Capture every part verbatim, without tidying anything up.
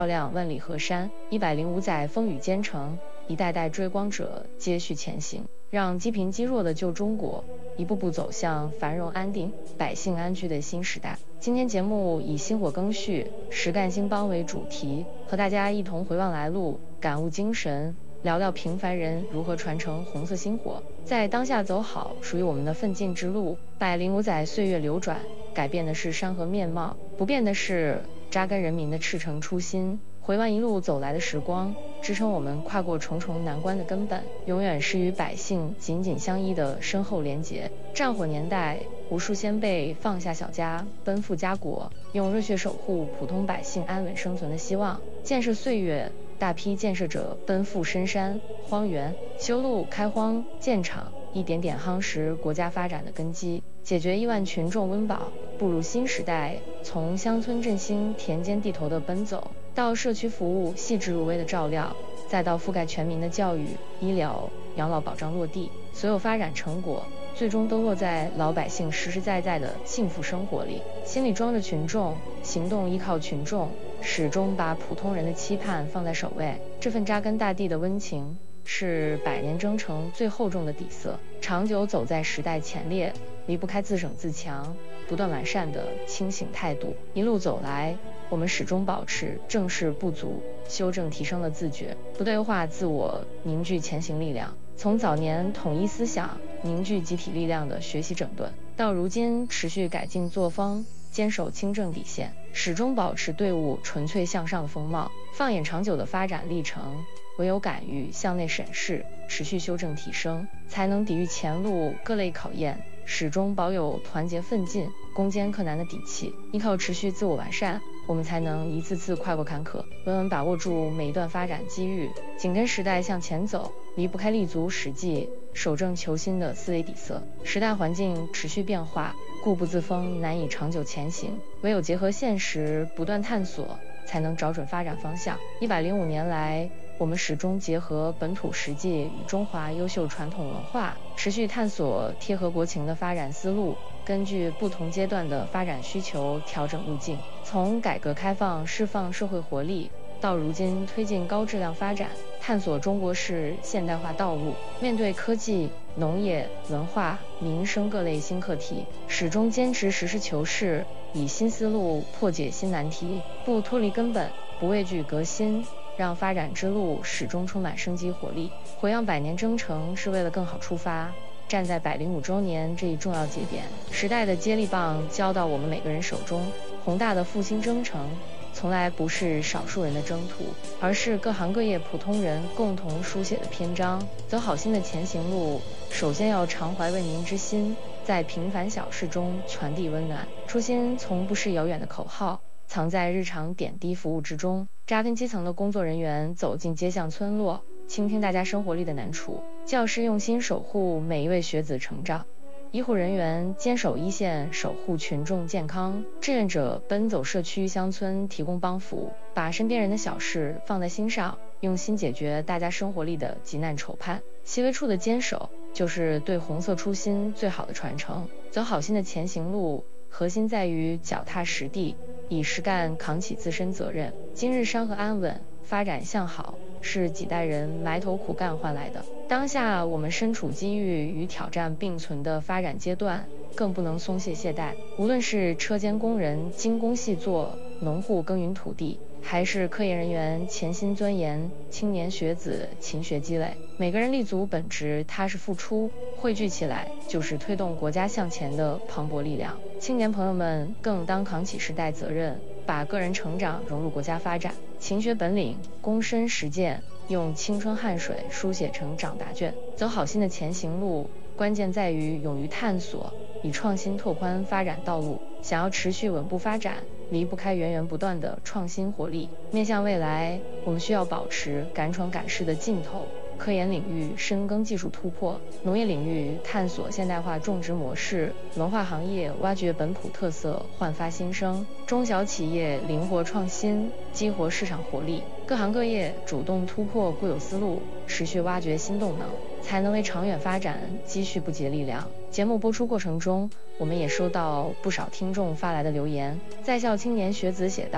照亮万里河山。一百零五载风雨兼程，一代代追光者接续前行，让积贫积弱的旧中国一步步走向繁荣安定、百姓安居的新时代。今天节目以薪火更续、实干兴邦为主题，和大家一同回望来路，感悟精神，聊聊平凡人如何传承红色薪火，在当下走好属于我们的奋进之路。百零五载岁月流转，改变的是山河面貌，不变的是扎根人民的赤诚初心。回望一路走来的时光，支撑我们跨过重重难关的根本，永远是与百姓紧紧相依的深厚连结。战火年代，无数先辈放下小家，奔赴家国，用热血守护普通百姓安稳生存的希望。建设岁月，大批建设者奔赴深山荒原，修路开荒建厂，一点点夯实国家发展的根基，解决亿万群众温饱。步入新时代，从乡村振兴、田间地头的奔走，到社区服务细致入微的照料，再到覆盖全民的教育、医疗、养老保障落地，所有发展成果最终都落在老百姓实实在在的幸福生活里。心里装着群众，行动依靠群众，始终把普通人的期盼放在首位。这份扎根大地的温情，是百年征程最厚重的底色。长久走在时代前列，离不开自省自强、不断完善的清醒态度。一路走来，我们始终保持正视不足、修正提升的自觉，不对化自我，凝聚前行力量。从早年统一思想、凝聚集体力量的学习整顿，到如今持续改进作风，坚守清正底线，始终保持队伍纯粹向上的风貌。放眼长久的发展历程，唯有敢于向内审视，持续修正提升，才能抵御前路各类考验，始终保有团结奋进、攻坚克难的底气。依靠持续自我完善，我们才能一次次跨过坎坷，稳稳把握住每一段发展机遇，紧跟时代向前走，离不开立足实际、守正求新的思维底色。时代环境持续变化，固步自封难以长久前行，唯有结合现实，不断探索，才能找准发展方向。一百零五年来，我们始终结合本土实际与中华优秀传统文化，持续探索贴合国情的发展思路，根据不同阶段的发展需求调整路径。从改革开放释放社会活力，到如今推进高质量发展，探索中国式现代化道路。面对科技、农业、文化、民生各类新课题，始终坚持实事求是，以新思路破解新难题，不脱离根本，不畏惧革新，让发展之路始终充满生机活力。回望百年征程，是为了更好出发。站在百零五周年这一重要节点，时代的接力棒交到我们每个人手中，宏大的复兴征程从来不是少数人的征途，而是各行各业普通人共同书写的篇章。走好新的前行路，首先要常怀为民之心，在平凡小事中传递温暖。初心从不是遥远的口号，藏在日常点滴服务之中。扎根基层的工作人员走进街巷村落，倾听大家生活里的难处；教师用心守护每一位学子成长；医护人员坚守一线，守护群众健康；志愿者奔走社区乡村，提供帮扶，把身边人的小事放在心上，用心解决大家生活里的急难愁盼。细微处的坚守，就是对红色初心最好的传承。走好心的前行路，核心在于脚踏实地，以实干扛起自身责任。今日山河安稳，发展向好，是几代人埋头苦干换来的。当下我们身处机遇与挑战并存的发展阶段，更不能松懈懈怠。无论是车间工人精工细作，农户耕耘土地，还是科研人员潜心钻研，青年学子勤学积累，每个人立足本职，踏实付出，汇聚起来就是推动国家向前的磅礴力量。青年朋友们更当扛起时代责任，把个人成长融入国家发展，勤学本领，躬身实践，用青春汗水书写成长答卷。走好心的前行路，关键在于勇于探索，以创新拓宽发展道路。想要持续稳步发展，离不开源源不断的创新活力。面向未来，我们需要保持敢闯敢试的劲头，科研领域深耕技术突破，农业领域探索现代化种植模式，文化行业挖掘本土特色，焕发新生，中小企业灵活创新，激活市场活力。各行各业主动突破固有思路，持续挖掘新动能，才能为长远发展积蓄不竭力量。节目播出过程中，我们也收到不少听众发来的留言。在校青年学子写道：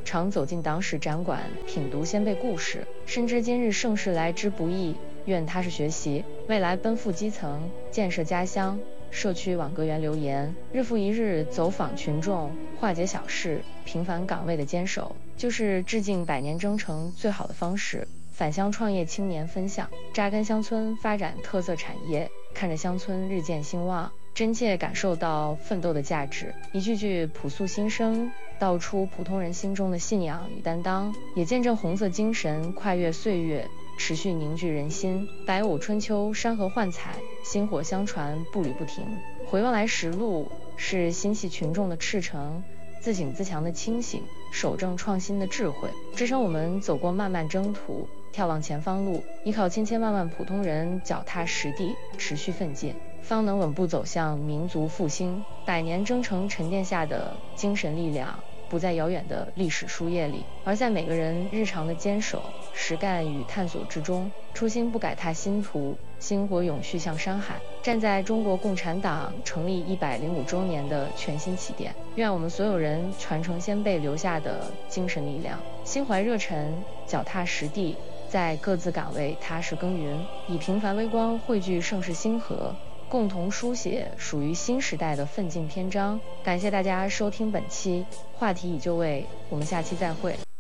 常走进党史展馆，品读先辈故事，深知今日盛世来之不易，愿踏实学习，未来奔赴基层，建设家乡。社区网格员留言：日复一日走访群众，化解小事，平凡岗位的坚守，就是致敬百年征程最好的方式。返乡创业青年分享：扎根乡村，发展特色产业，看着乡村日渐兴旺，真切感受到奋斗的价值。一句句朴素心声，道出普通人心中的信仰与担当，也见证红色精神跨越岁月，持续凝聚人心。百五春秋，山河幻彩，薪火相传，步履不停。回望来时路，是心系群众的赤诚，自省自强的清醒，守正创新的智慧，支撑我们走过漫漫征途，眺望前方路。依靠千千万万普通人脚踏实地，持续奋进，方能稳步走向民族复兴。百年征程沉淀下的精神力量，不在遥远的历史书页里，而在每个人日常的坚守、实干与探索之中。初心不改踏新途，薪火永续向山海。站在中国共产党成立一百零五周年的全新起点，愿我们所有人传承先辈留下的精神力量，心怀热忱，脚踏实地，在各自岗位踏实耕耘，以平凡微光汇聚盛世星河，共同书写属于新时代的奋进篇章。感谢大家收听本期话题已就位，我们下期再会。